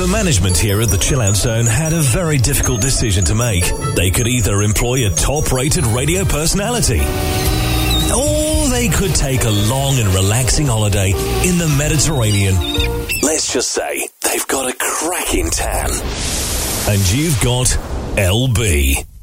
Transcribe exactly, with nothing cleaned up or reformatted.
The management here at the Chill Out Zone had a very difficult decision to make. They could either employ a top-rated radio personality, or they could take a long and relaxing holiday in the Mediterranean. Let's just say they've got a cracking tan. And you've got L B.